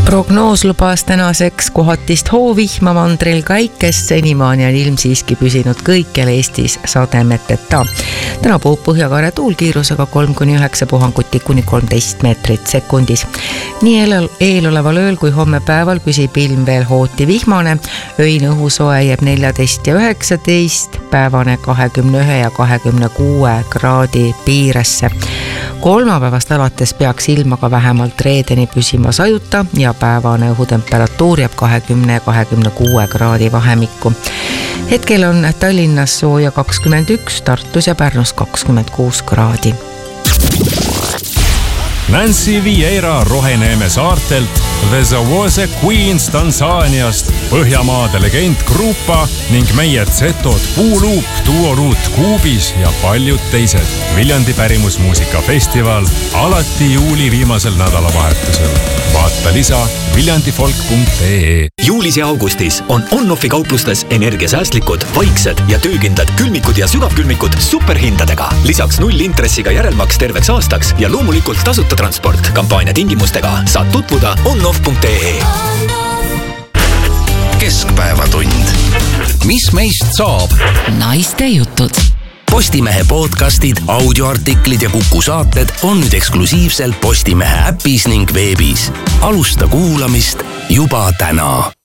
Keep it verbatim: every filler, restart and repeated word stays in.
Prognoos lubas tänaseks kohatist hoovihma, mandril kaikest, senimaani on ilm siiski püsinud kõikjal Eestis sademeteta. Täna puhub Põhja-Kaare tuul kiirusega kolm kuni üheksa puhanguti kuni kolmteist meetrit sekundis. Nii eeloleval ööl kui homme päeval püsib ilm veel hooti vihmane, öine õhusoe jääb neljateist ja üheksateist, päevane kahekümne ühe ja kahekümne kuue kraadi piiresse. Kolmapäevast alates peaks ilmaga vähemalt reedeni püsima sajuta ja päevane õhutemperatuur jääb kahekümne ja kahekümne kuue kraadi vahemikku. Hetkel on Tallinnas sooja kakskümmend üks, Tartus ja Pärnus kakskümmend kuus kraadi. Nancy Vieira Roheneeme saartelt, The Zawose Queens Tansaaniast, Põhjamaade legend Grupa ning meie Zetod Puuluup, Duoruut Kuubis ja paljud teised. Viljandi pärimusmuusikafestival alati juuli viimasel nädalavahetusel. Vaata lisa viljandifolk punkt ee. Juulis ja augustis on On-Offi kauplustes energiasäästlikud, vaiksed ja töökindlad külmikud ja sügavkülmikud superhindadega. Lisaks null intressiga järelmaks terveks aastaks ja loomulikult tasuta transport. Kampaania tingimustega saad tutvuda on-off punkt ee. Keskpäevatund. Mis meist saab? Naiste jutud. Postimehe podcastid, audioartiklid ja Kuku saated on nüüd eksklusiivselt Postimehe äpis ning veebis. Alusta kuulamist juba täna.